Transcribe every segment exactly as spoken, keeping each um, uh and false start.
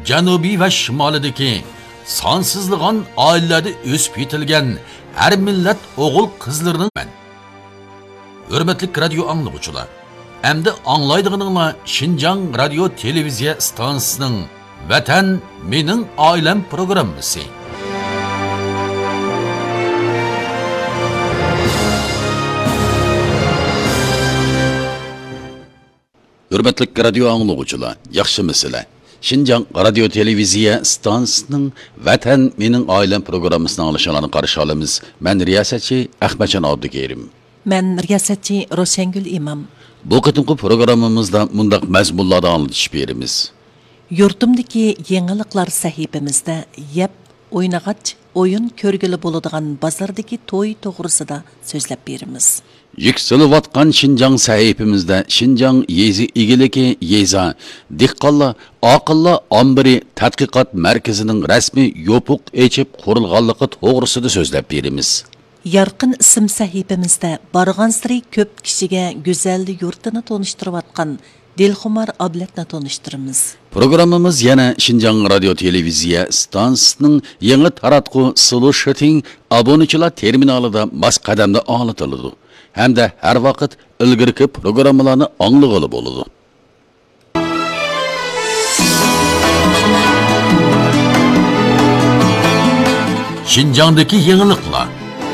Janubiy va shimolidagi sonsizlig'an oilalarda o'sib yetilgan har millat o'g'il qizlarning men. Hurmatli radio anglovchilar, endi anglaydiganinglar Xinjiang radio televiziya stansiyasining Vatan mening oilam programmasi. Hurmatli radio anglovchilar, yaxshimisizlar? Xinjiang radio televiziya stansiyasining Vatan mening oilam programmasining anglashalarini qarshi olamiz. Men riyosatchi Ahmadjon Abdukerim. Men riyosatchi Roshangul Imam. Bu qitimqi programmamizda mundaq mazmunlarni anglatish beramiz. Yurtimdagi yangiliklar sahifamizda yap o'ynag'ach o'yin ko'rgili bo'ladigan bozordagi to'y to'g'risida so'zlab beramiz. Yükselivatkan Xinjiang sahifimizde Xinjiang yezi igiliki yeza dehqonlar aqlli ombiri tadqiqot markazining rasmiy yopiq echib qurilganligi to'g'risida so'zlab beramiz. Yarqin ism sahifamizda barg'ansiri ko'p kishiga go'zal yurtini tanishtirayotgan Dilxumar Abletni tanishtiramiz. Programmamiz yana Xinjiang radio televiziya stansiyasining yangi taratqu Solution obunachilar terminalida mas qadamda anlatiladi. Hamda har vaqt ilgirki programmalarni anglag'ili bo'ladi. Xinjiangdagi yangiliklar.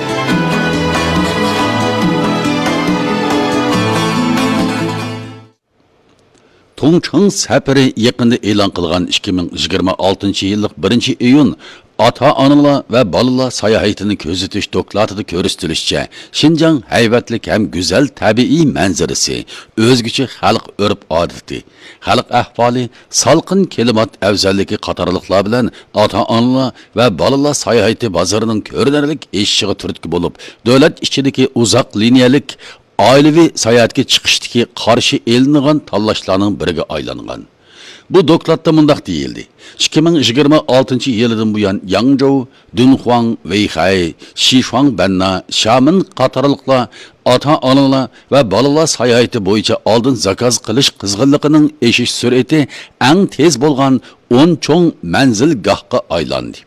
Tongchang safari yaqinda e'lon qilgan ikki ming yigirma oltinchi yillik birinchi iyun ota-onalar va bolalar sayohatini ko'zitish dokladida ko'rsatilishicha, Xinjiang haybatlik ham go'zal tabiiy manzarasi, o'zgacha xalq urf-odati, xalq ahvoli, salqin klimat afzalligi qatorliqlar bilan ota-onalar va bolalar sayohati bozorining ko'rinarlik eshigiga turtki bo'lib, davlat ichidagi uzoq liniyalik oilaviy sayohatga chiqishdagi qarshi elingan tanlashlarning biriga aylangan. Bu dokladda mundaq deyildi. ikki ming yigirma oltinchi yildan buyon Yangzhou, Dunhuang, Weihai, Xishuangbanna, Xiamen qatorliqlar ota-onalar va bolalar sayohati bo'yicha oldin zakaz qilish qizg'inligining eshish sur'ati eng tez bo'lgan o'n cho'ng manzilgohga aylandi.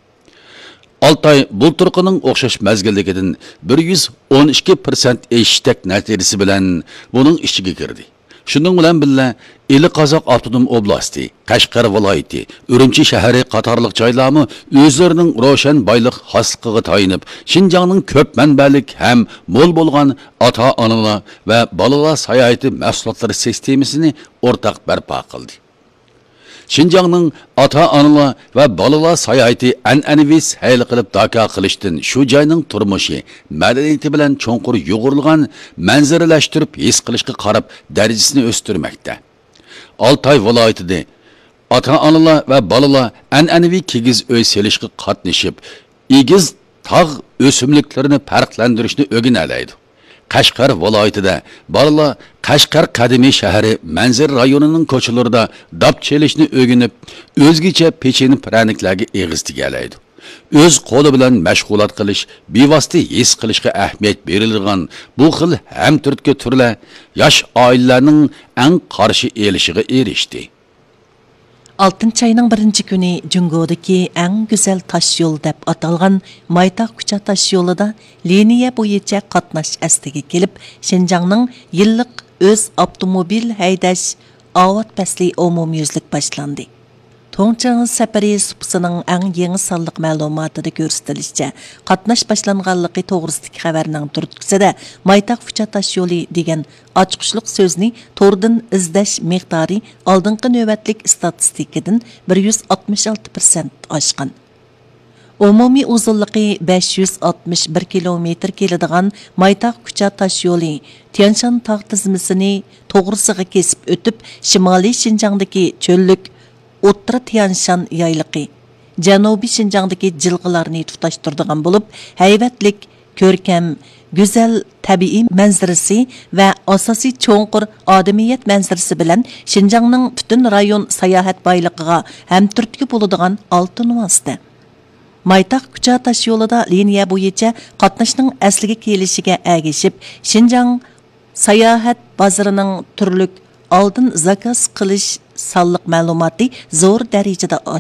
Altay bulturqining o'xshash mazgilligidan bir yuz o'n ikki persent eshitdak natijasi bilan buning ichiga kirdi. Shundan bilan birga Eli-Qozoq avtonom oblasti, Qashqar viloyati, Urumchi shahri qatorliq joylarni o'zlarining ro'shan boylik xosligiga tayinib, Xinjiangning ko'p manbalik ham mo'l bo'lgan ota-onalar va bolalar sayohati mahsulotlari sistemasini o'rtaq barpo qildi. Xinjiangning ota-onalar va bolalar sayohati an'anaviy sayl qilib daka qilishdan shu joyning turmushi, madaniyati bilan cho'nqur yo'g'rilgan manzaralashtirib his qilishga qarab darajasini o'stirmoqda. Altay viloyatida ota-onalar va bolalar an'anaviy kigiz uy selishga qatnashib, egiz tog' o'simliklarini farqlantirishni o'rganalaydi. Qashqar viloyatida bolalar Qashqar qadimiy shahri manzar rayonining ko'chalarida dab chelishni o'rganib, o'zgacha pecheni praniklarga eg'iz tigalaydi. O'z qo'li bilan mashg'ulot qilish, bevosita his qilishga ahamiyat berilgan bu xil ham turtki turlar yosh oilalarning eng qarshi elishiga erishdi. Altın çayının birinci günü Cungo'daki en güzel taş yol deb atalgan Maytaq Kucha taş yolu da liniya boyunca qatnaş əstiga kelib, Xinjiangning yillik öz avtomobil haydash avat pasli umumyüzlük başlandı. Tongchang safari supsining eng yangi sonliq ma'lumotida ko'rsatilishicha, qatnash boshlanganligi to'g'risidagi xabarning turtkisida Maytaq Kucha tash yo'li degan ochiqlik so'zni to'rdan izlash miqdori oldingi navbatlik statistikadan bir yuz oltmish olti persent oshgan. Umumiy uzunligi besh yuz oltmish bir kilometr keladigan Maytaq Kucha tash yo'li Tianshan tog' tizmasini to'g'risiga kesib o'tib, Shimoliy Xinjiangdagi cho'llik O'rta Tianshan yayliqi, Janubiy Xinjiangdagi jilg'ilarni tutashtiradigan bo'lib, haybatlik, ko'rkam, go'zal tabiiy manzarasi va asosiy cho'nqur odamiyat manzarasi bilan Xinjiangning butun rayon sayohat boyligiga ham turtki bo'ladigan oltin vosita. Maytaq Kucha tash yo'lida liniya bo'yicha qatnashning asliga kelishiga ergashib, Xinjiang sayohat bozorining turlik oldin zakaz qilish sonliq ma'lumoti zo'r darajada